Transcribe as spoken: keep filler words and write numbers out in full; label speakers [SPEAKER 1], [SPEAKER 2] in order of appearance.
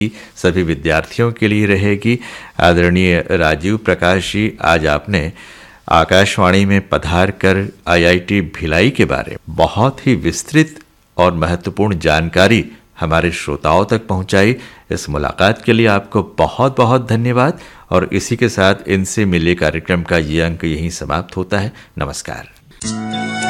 [SPEAKER 1] सभी विद्यार्थियों के लिए रहेगी। आदरणीय राजीव प्रकाश जी, आज आपने आकाशवाणी में पधार कर आईआईटी भिलाई के बारे में बहुत ही विस्तृत और महत्वपूर्ण जानकारी हमारे श्रोताओं तक पहुंचाई। इस मुलाकात के लिए आपको बहुत बहुत धन्यवाद। और इसी के साथ इनसे मिले कार्यक्रम का ये अंक यहीं समाप्त होता है। नमस्कार।